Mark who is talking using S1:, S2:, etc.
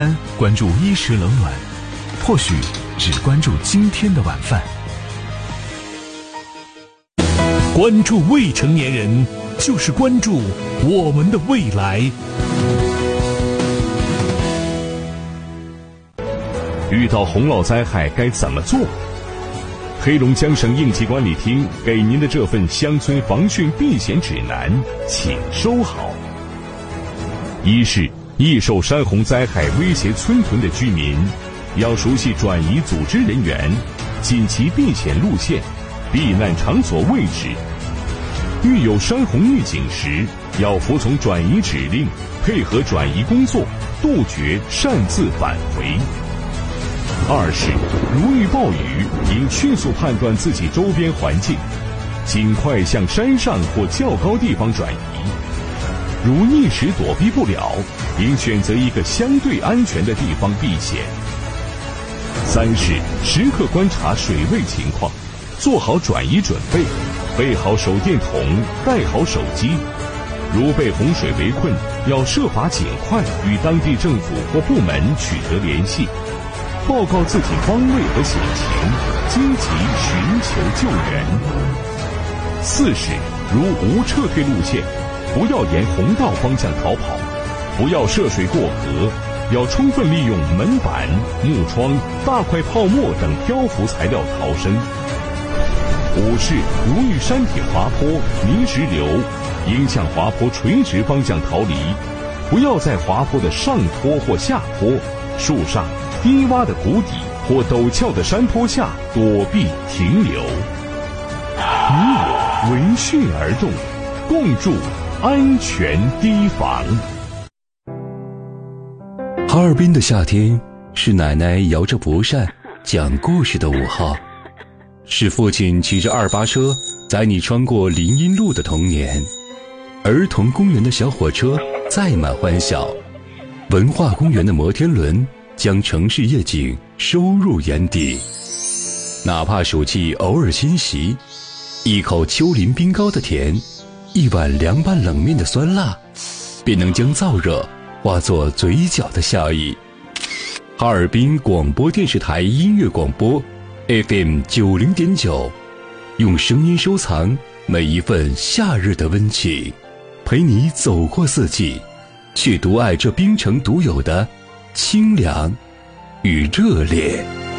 S1: 关注衣食冷暖，或许只关注今天的晚饭。关注未成年人，就是关注我们的未来。遇到洪涝灾害该怎么做？黑龙江省应急管理厅给您的这份乡村防汛避险指南，请收好。一是易受山洪灾害威胁村屯的居民，要熟悉转移组织人员、紧急避险路线、避难场所位置。遇有山洪预警时，要服从转移指令，配合转移工作，杜绝擅自返回。二是如遇暴雨，应迅速判断自己周边环境，尽快向山上或较高地方转移。如一时躲避不了，应选择一个相对安全的地方避险。三是时刻观察水位情况，做好转移准备，备好手电筒，带好手机。如被洪水围困，要设法尽快与当地政府或部门取得联系，报告自己方位和险情，积极寻求救援。四是如无撤退路线，不要沿洪道方向逃跑，不要涉水过河，要充分利用门板、木窗、大块泡沫等漂浮材料逃生。五是如遇山体滑坡、泥石流，应向滑坡垂直方向逃离，不要在滑坡的上坡或下坡、树上、低洼的谷底或陡峭的山坡下躲避停留。你我闻讯而动，共筑安全堤防。
S2: 哈尔滨的夏天是奶奶摇着蒲扇讲故事的午后，是父亲骑着288车载你穿过林荫路的童年，儿童公园的小火车载满欢笑，文化公园的摩天轮将城市夜景收入眼底。哪怕暑气偶尔侵袭，一口丘陵冰糕的甜，一碗凉拌冷面的酸辣，便能将燥热化作嘴角的笑意。哈尔滨广播电视台音乐广播 FM 90.9，用声音收藏每一份夏日的温情，陪你走过四季，去独爱这冰城独有的清凉与热烈。